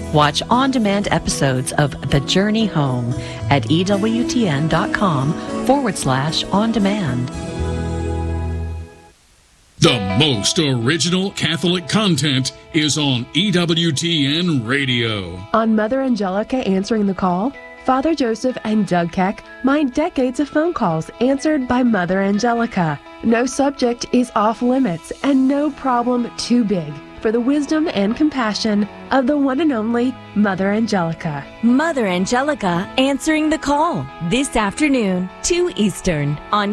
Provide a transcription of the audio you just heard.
Watch on-demand episodes of The Journey Home at EWTN.com/on-demand. The most original Catholic content is on EWTN Radio. On Mother Angelica Answering the Call, Father Joseph and Doug Keck mine decades of phone calls answered by Mother Angelica. No subject is off limits and no problem too big for the wisdom and compassion of the one and only Mother Angelica. Mother Angelica Answering the Call, this afternoon, 2 Eastern, on